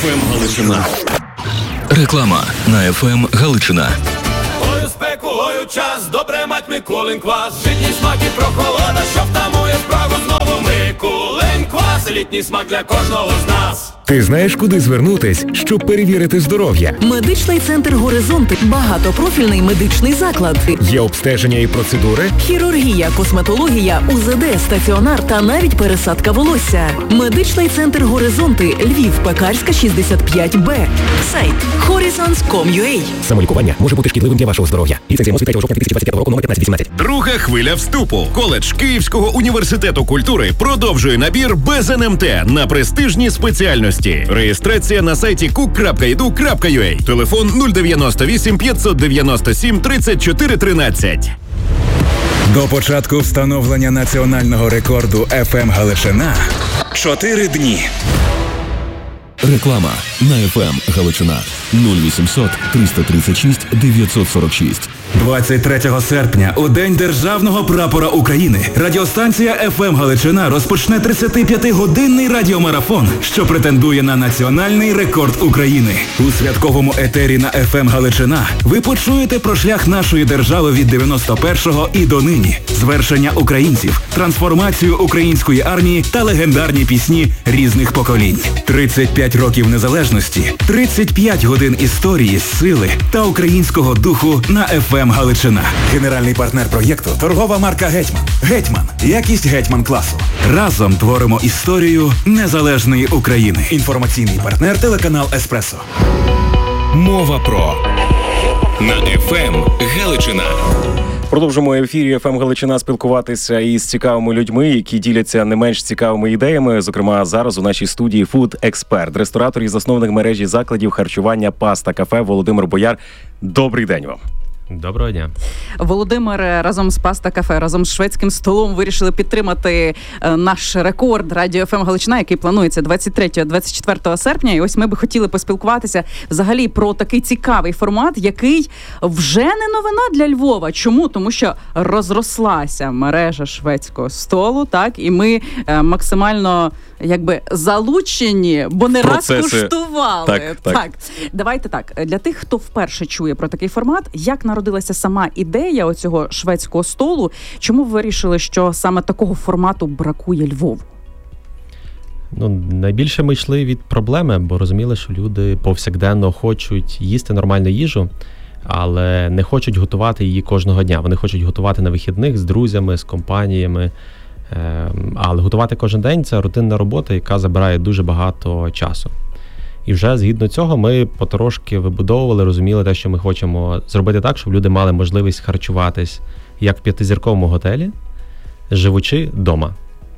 ФМ Галичина. Реклама на ФМ Галичина. Ой, у спеку, ой, у час, добре мать Микулин квас. Житній смак і прохолода, що втамує спрагу знову Микулин квас. Літній смак для кожного з нас. Ти знаєш, куди звернутись, щоб перевірити здоров'я? Медичний центр «Горизонти» – багатопрофільний медичний заклад. Є обстеження і процедури? Хірургія, косметологія, УЗД, стаціонар та навіть пересадка волосся. Медичний центр «Горизонти», Львів, Пекарська, 65Б. Сайт horizons.com.ua. Самолікування може бути шкідливим для вашого здоров'я. Ліцензія МОЗ від 3 жовтня 2025 року номер 1518. Друга хвиля вступу. Коледж Київського університету культури продовжує набір без НМТ на престижні спеціальності. Реєстрація на сайті cook.edu.ua. Телефон 098 597 34 13. До початку встановлення національного рекорду ФМ Галичина 4 дні. Реклама на ФМ Галичина. 0800 336 946. 23 серпня, у День Державного прапора України, радіостанція ФМ Галичина розпочне 35-годинний радіомарафон, що претендує на національний рекорд України. У святковому етері на ФМ Галичина ви почуєте про шлях нашої держави від 91-го і до нині, звершення українців, трансформацію української армії та легендарні пісні різних поколінь. 35 років незалежності, 35 годин історії, сили та українського духу на ФМ Галичина. Генеральний партнер проєкту – торгова марка «Гетьман». «Гетьман» – якість «Гетьман» класу. Разом творимо історію незалежної України. Інформаційний партнер – телеканал «Еспресо». Мова про на ФМ Галичина. Продовжимо в ефірі ФМ Галичина спілкуватися із цікавими людьми, які діляться не менш цікавими ідеями. Зокрема, зараз у нашій студії фуд-експерт, ресторатор і засновник мережі закладів харчування «Паста Кафе» Володимир Бояр. Добрий день вам. Доброго дня. Володимир разом з «Паста Кафе», разом з шведським столом вирішили підтримати наш рекорд Радіо ФМ Галичина, який планується 23-24 серпня. І ось ми би хотіли поспілкуватися взагалі про такий цікавий формат, який вже не новина для Львова. Чому? Тому що розрослася мережа шведського столу, так, і ми максимально залучені, бо не раз куштували. Так. Давайте так, для тих, хто вперше чує про такий формат, як народилася сама ідея оцього шведського столу, чому ви вирішили, що саме такого формату бракує Львову? Найбільше ми йшли від проблеми, бо розуміли, що люди повсякденно хочуть їсти нормальну їжу, але не хочуть готувати її кожного дня. Вони хочуть готувати на вихідних з друзями, з компаніями. Але готувати кожен день – це рутинна робота, яка забирає дуже багато часу. І вже згідно цього ми потрошки вибудовували, розуміли те, що ми хочемо зробити так, щоб люди мали можливість харчуватись як в 5-зірковому готелі, живучи вдома.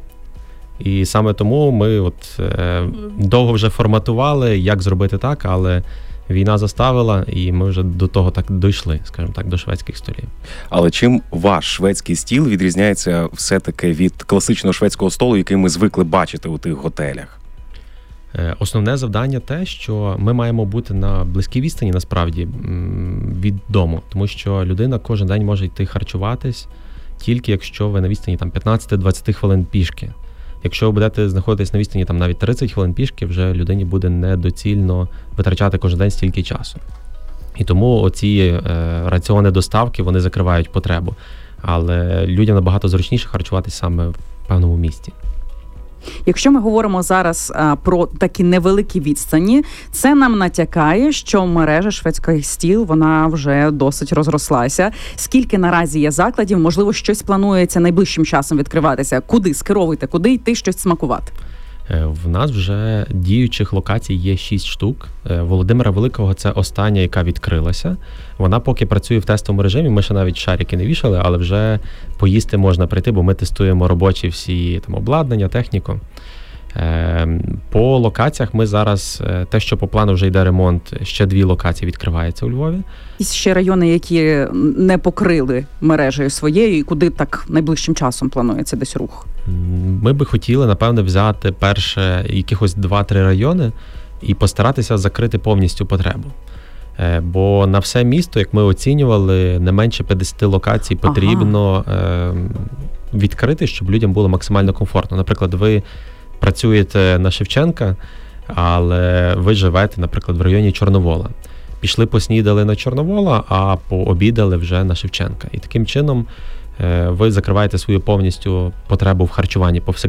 І саме тому ми довго вже форматували, як зробити так, але війна заставила, і ми вже до того так дійшли, скажімо так, до шведських столів. Але чим ваш шведський стіл відрізняється все-таки від класичного шведського столу, який ми звикли бачити у тих готелях? Основне завдання те, що ми маємо бути на близькій відстані, насправді, від дому. Тому що людина кожен день може йти харчуватись, тільки якщо ви на відстані 15-20 хвилин пішки. Якщо ви будете знаходитись на відстані навіть 30 хвилин пішки, вже людині буде недоцільно витрачати кожен день стільки часу. І тому оці раціони доставки, вони закривають потребу. Але людям набагато зручніше харчуватись саме в певному місті. Якщо ми говоримо зараз про такі невеликі відстані, це нам натякає, що мережа «Шведський стіл», вона вже досить розрослася. Скільки наразі є закладів, можливо, щось планується найближчим часом відкриватися? Куди скеровуйте, куди йти щось смакувати? В нас вже діючих локацій є 6 штук. Володимира Великого – це остання, яка відкрилася. Вона поки працює в тестовому режимі, ми ще навіть шарики не вішали, але вже поїсти можна прийти, бо ми тестуємо робочі всі обладнання, техніку. По локаціях ми зараз, те, що по плану вже йде ремонт, ще 2 локації відкриваються у Львові. І ще райони, які не покрили мережею своєю, і куди так найближчим часом планується десь рух? Ми би хотіли, напевне, взяти перше якихось 2-3 райони і постаратися закрити повністю потребу. Бо на все місто, як ми оцінювали, не менше 50 локацій потрібно відкрити, щоб людям було максимально комфортно. Наприклад, ви працюєте на Шевченка, але ви живете, наприклад, в районі Чорновола. Пішли поснідали на Чорновола, а пообідали вже на Шевченка. І таким чином ви закриваєте свою повністю потребу в харчуванні повсякденно.